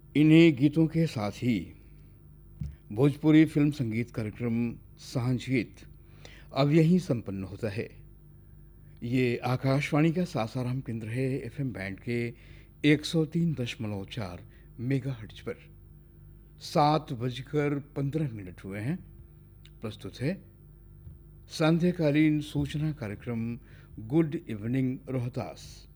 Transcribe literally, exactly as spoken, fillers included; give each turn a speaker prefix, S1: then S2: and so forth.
S1: इन्हीं गीतों के साथ ही भोजपुरी फिल्म संगीत कार्यक्रम सांझ गीत अब यहीं संपन्न होता है। ये आकाशवाणी का सासाराम केंद्र है एफएम बैंड के एक सौ तीन दशमलव चार मेगा हर्ट्ज पर। सात बजकर पंद्रह मिनट हुए हैं। प्रस्तुत है संध्याकालीन सूचना कार्यक्रम गुड इवनिंग रोहतास।